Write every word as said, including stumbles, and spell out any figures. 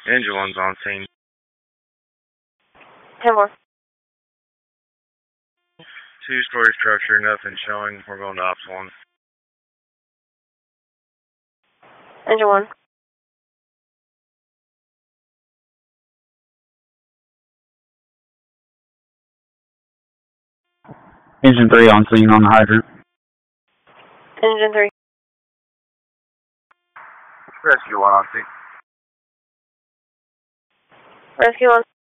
Engine one's on scene. ten four. Two-story structure, nothing showing. We're going to ops one. Engine one. Engine three on scene on the hydrant. Engine three. Rescue one on scene. Rescue one.